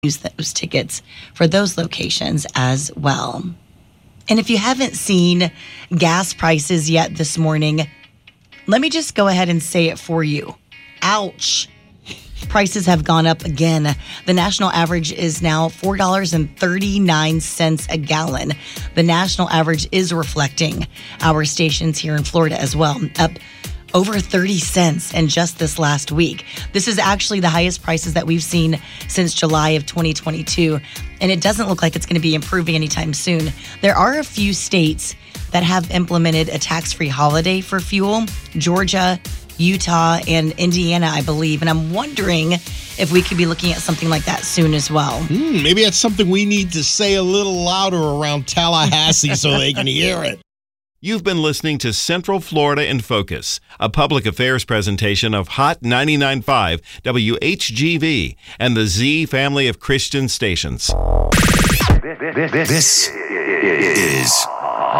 use those tickets for those locations as well. And if you haven't seen gas prices yet this morning, let me just go ahead and say it for you. Ouch. Prices have gone up again. The national average is now $4.39 a gallon. The national average is reflecting our stations here in Florida as well, up over 30 cents in just this last week. This is actually the highest prices that we've seen since July of 2022, and it doesn't look like it's going to be improving anytime soon. There are a few states that have implemented a tax-free holiday for fuel: Georgia, Utah, and Indiana, I believe. And I'm wondering if we could be looking at something like that soon as well. Maybe that's something we need to say a little louder around Tallahassee so they can hear it. You've been listening to Central Florida in Focus, a public affairs presentation of Hot 99.5 WHGV and the Z family of Christian stations. This is